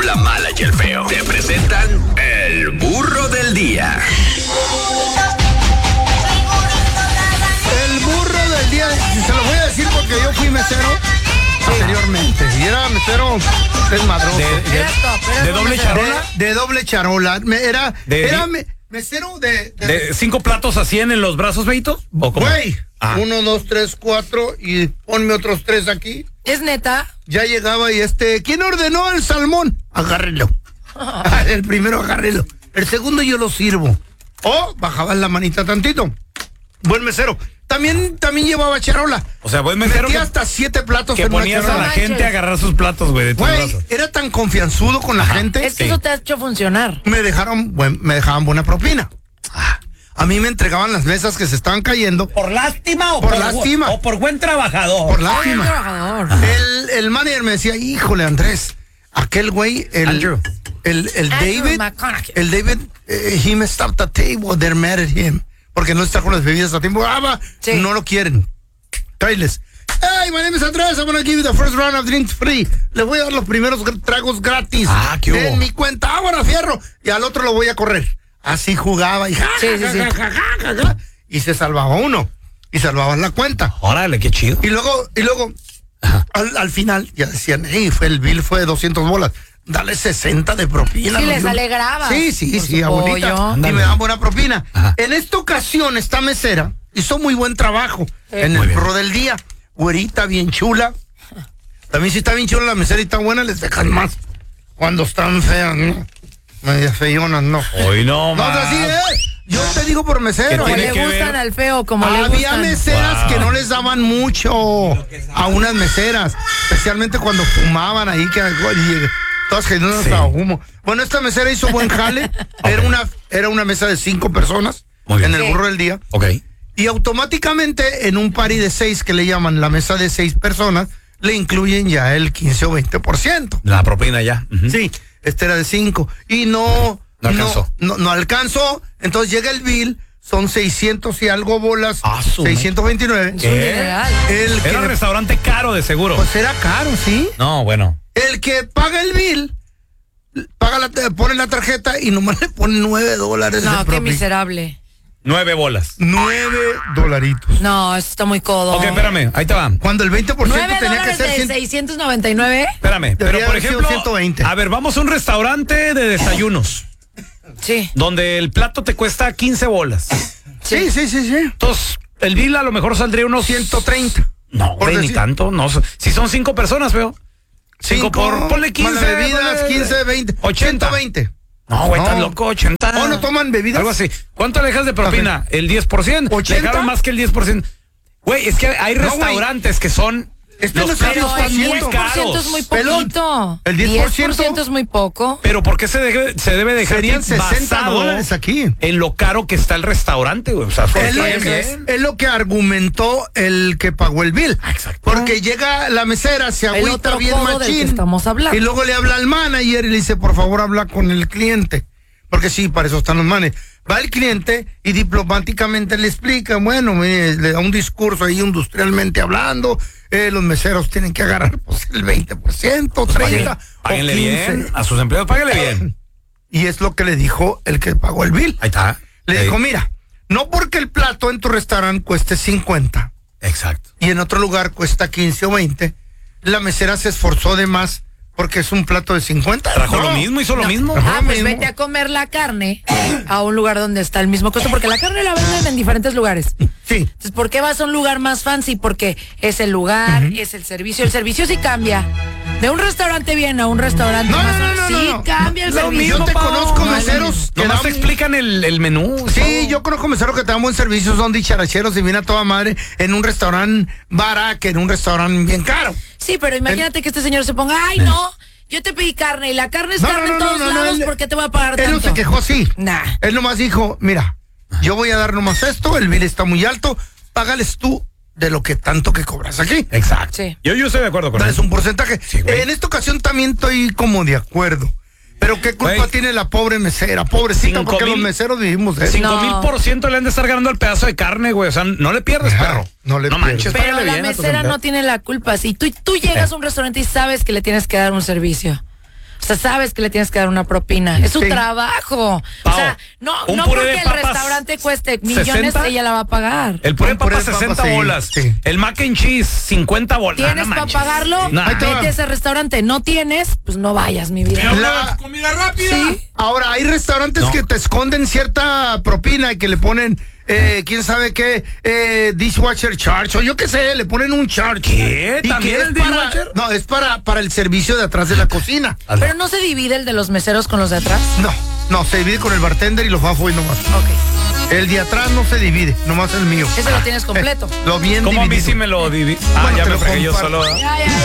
la mala y el feo. Te presentan el burro del día. El burro del día, se lo voy a decir porque yo fui mesero anteriormente. Y era mesero desmadroso. ¿De doble charola? De doble charola. Era mesero ¿De 5 platos a 100 en los brazos, Beito? Güey, 1, 2, 3, 4 y ponme otros 3 aquí. ¿Es neta? Ya llegaba y ¿quién ordenó el salmón? Agárrelo. El primero agárrelo. El segundo yo lo sirvo. O bajaban la manita tantito. Buen mesero. También llevaba charola. O sea, buen mesero. Metía hasta 7 platos que en una ponías charola. a la gente a agarrar sus platos, güey, de tu brazo. Era tan confianzudo con la gente. Es que eso te ha hecho funcionar. Me dejaban buena propina. A mí me entregaban las mesas que se estaban cayendo. ¿Por lástima o por lástima? O por buen trabajador? Por lástima. Buen trabajador. El manager me decía, híjole, Andrés, aquel güey, Andrew David, McConaughey. el David, he messed up the table, they're mad at him. Porque no está con las bebidas a tiempo. Sí. No lo quieren. Tráiles. Hey, my name is Andrés. I'm gonna give you the first round of drinks free. Les voy a dar los primeros tragos gratis. ¿Qué hubo? En mi cuenta. Bueno, fierro. Y al otro lo voy a correr. Así jugaba y Sí. y se salvaba uno. Y salvaban la cuenta. Órale, qué chido. Y luego al final ya decían, hey, el bill fue de 200 bolas. Dale 60 de propina. Sí, les alegraba. Sí, abuelita. Y me daban buena propina. En esta ocasión, esta mesera hizo muy buen trabajo en el burro del día. Güerita, bien chula. También si está bien chula la mesera y está buena, les dejan más. Cuando están feas, ¿no? Medias feyonas, no. Hoy no, No, más. así es. Yo te digo por mesero. ¿Qué Como tiene le que gustan ver? al feo, como le Había gustan. meseras que no les daban mucho a unas meseras, especialmente cuando fumaban ahí, que todas generando hasta humo. Bueno, esta mesera hizo buen jale. Era una mesa de 5 personas en el burro del día. Ok. Y automáticamente en un party de 6 que le llaman la mesa de 6 personas, le incluyen ya el 15 o 20%. La propina ya. Ujú. Sí, este era de 5. Y no alcanzó. No alcanzó. Entonces llega el bill, son 600 y algo bolas. 629. Es un dineral. Era un restaurante caro, de seguro. Pues era caro, ¿sí? No, bueno. El que paga el bill, pone la tarjeta y nomás le pone $9 de No, qué propina. miserable. 9 bolas. $9. No, eso está muy codo. Ok, espérame, ahí te va. Cuando el 20% tenía que $9 ser de 100. 699. Espérame, pero Debería por haber sido ejemplo, 120. a ver, vamos a un restaurante de desayunos, Sí. donde el plato te cuesta 15 bolas. Sí. Entonces, el bill a lo mejor saldría unos 130. No, Por güey, ni decir. tanto, no. Si son 5 personas, veo. 5 por, ponle 15. Más bebidas, 15, 20. 80. 120. No, güey, No. estás loco, 80. ¿O no toman bebidas? Algo así. ¿Cuánto le dejas de propina? El 10%. 80. Le dejaron más que el 10%. Güey, es que hay No, restaurantes que son Este no los es el platos Pero el muy 10% caros. es muy Pelón. poquito. El 10% 10% es muy poco. Pero ¿por qué se debe dejar Serían $60 basado aquí. en lo caro que está el restaurante, güey? O sea, Es lo, bien. es lo que argumentó el que pagó el bill. Exacto. Porque llega la mesera, se El agüita otro bien codo del que machín. estamos hablando. Y luego le habla al manager y le dice, por favor, habla con el cliente. Porque sí, para eso están los manes. Va el cliente y diplomáticamente le explica, bueno, mire, le da un discurso ahí industrialmente hablando, los meseros tienen que agarrar pues, el 20%, 30%, Páguenle o 15%. bien. A sus empleados, páguenle bien. Y es lo que le dijo el que pagó el bill. Ahí está. Le dijo, mira, no porque el plato en tu restaurante cueste 50 Exacto. y en otro lugar cuesta 15 o 20, la mesera se esforzó de más porque es un plato de 50. Trajo No. lo mismo, hizo lo mismo. Ajá. Ah, pues mismo. vete a comer la carne a un lugar donde está el mismo costo, porque la carne la venden en diferentes lugares. Sí. Entonces, ¿por qué vas a un lugar más fancy? Porque es el lugar, es el servicio. El servicio sí cambia. De un restaurante bien a un restaurante No, más no, sí no. cambia el Lo servicio. mismo, te Pau. conozco No, meseros que Nomás dan- te explican el menú. Sí, yo conozco meseros que te dan buen servicio, son dicharacheros y viene a toda madre en un restaurante barato que en un restaurante bien caro. Sí, pero imagínate que este señor se ponga, ay, no, yo te pedí carne y la carne es carne en todos lados, ¿por qué te voy a pagar Él tanto? no se quejó así. Nah. Él nomás dijo, mira, yo voy a dar nomás esto, el bill está muy alto, págales tú de lo que tanto que cobras aquí. Exacto. Sí. Yo estoy de acuerdo con Dales eso. un porcentaje. Sí, güey. En esta ocasión también estoy como de acuerdo. Pero qué culpa Güey. tiene la pobre mesera, pobrecita, 5,000 porque los meseros vivimos de eso. 5,000% le han de estar ganando el pedazo de carne, güey. O sea, no le pierdes, Ajá, perro. no le pierdes. manches, Pero págale la bien a tus mesera empleados. no tiene la culpa. Si tú llegas a un restaurante y sabes que le tienes que dar un servicio, O sea, sabes que le tienes que dar una propina. Es su trabajo. Pao, o sea, no porque el restaurante cueste millones, 60, ella la va a pagar. El puré de papas 60 bolas. Sí. El mac and cheese 50 bolas. ¿Tienes para pagarlo? Vete a ese restaurante. ¿No tienes? Pues no vayas, mi vida. La comida rápida. Sí. Ahora, hay restaurantes que te esconden cierta propina y que le ponen, quién sabe qué, dishwasher charge, o yo qué sé, le ponen un charge. ¿Qué? ¿Y ¿También que el dishwasher? No, es para el servicio de atrás de la cocina. Pero no se divide el de los meseros con los de atrás. No, se divide con el bartender y los fafos y nomás. Ok. El de atrás no se divide, nomás el mío. Ese lo tienes completo. Lo bien ¿Cómo dividido. a mí sí me lo dividí? Bueno, Ya te me lo fregué yo comparto. solo. Ya.